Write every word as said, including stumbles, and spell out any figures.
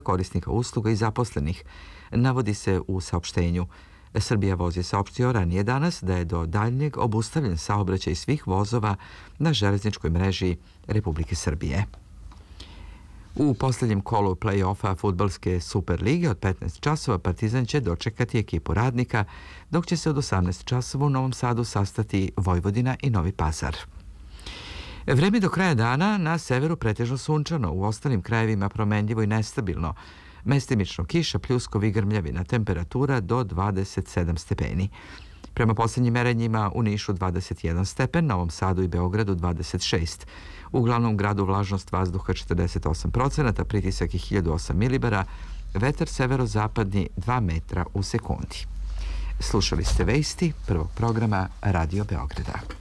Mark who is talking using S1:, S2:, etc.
S1: korisnika usluga i zaposlenih, navodi se u saopštenju. Srbija voz je saopštio ranije danas da je do daljnjeg obustavljen saobraćaj svih vozova na železničkoj mreži Republike Srbije. U posljednjem kolu play-offa fudbalske Super lige od petnaest časova Partizan će dočekati ekipu Radnika, dok će se od osamnaest časova u Novom Sadu sastati Vojvodina i Novi Pazar. Vreme do kraja dana na severu pretežno sunčano, u ostalim krajevima promenljivo i nestabilno. Mestimično kiša, pljuskovi i grmljavina, temperatura do dvadeset sedam stepeni. Prema posljednjim merenjima u Nišu dvadeset jedan stepen, Novom Sadu i Beogradu dvadeset šest. U glavnom gradu vlažnost vazduha četrdeset osam procenata, pritisak je hiljadu osam milibara, vetar severozapadni dva metra u sekundi. Slušali ste vesti prvog programa Radio Beograda.